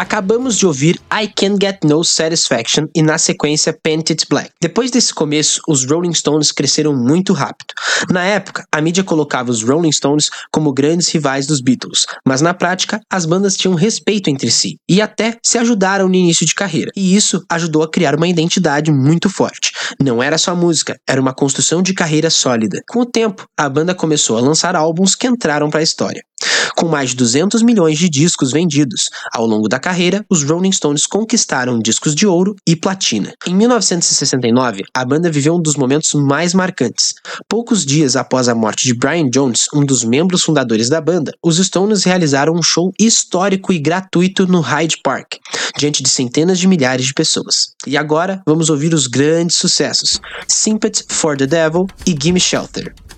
Acabamos de ouvir I Can't Get No Satisfaction e na sequência Paint It Black. Depois desse começo, os Rolling Stones cresceram muito rápido. Na época, a mídia colocava os Rolling Stones como grandes rivais dos Beatles, mas na prática, as bandas tinham respeito entre si e até se ajudaram no início de carreira. E isso ajudou a criar uma identidade muito forte. Não era só música, era uma construção de carreira sólida. Com o tempo, a banda começou a lançar álbuns que entraram para a história. Com mais de 200 milhões de discos vendidos, ao longo da carreira, os Rolling Stones conquistaram discos de ouro e platina. Em 1969, a banda viveu um dos momentos mais marcantes. Poucos dias após a morte de Brian Jones, um dos membros fundadores da banda, os Stones realizaram um show histórico e gratuito no Hyde Park, diante de centenas de milhares de pessoas. E agora, vamos ouvir os grandes sucessos, Sympathy for the Devil e Gimme Shelter.